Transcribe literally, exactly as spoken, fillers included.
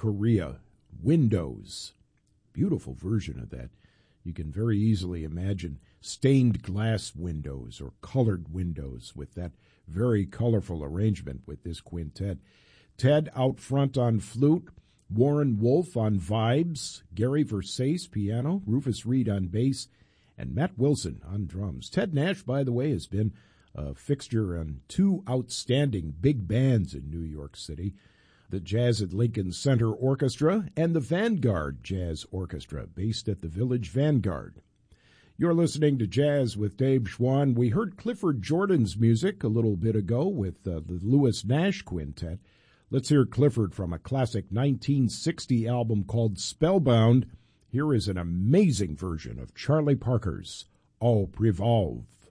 Korea, Windows. Beautiful version of that. You can very easily imagine stained glass windows or colored windows with that very colorful arrangement with this quintet. Ted out front on flute, Warren Wolf on vibes, Gary Versace piano, Rufus Reed on bass, and Matt Wilson on drums. Ted Nash, by the way, has been a fixture on two outstanding big bands in New York City, the Jazz at Lincoln Center Orchestra and the Vanguard Jazz Orchestra, based at the Village Vanguard. You're listening to Jazz with Dave Schwann. We heard Clifford Jordan's music a little bit ago with uh, the Lewis Nash Quintet. Let's hear Clifford from a classic nineteen sixty album called Spellbound. Here is an amazing version of Charlie Parker's Au Revolve.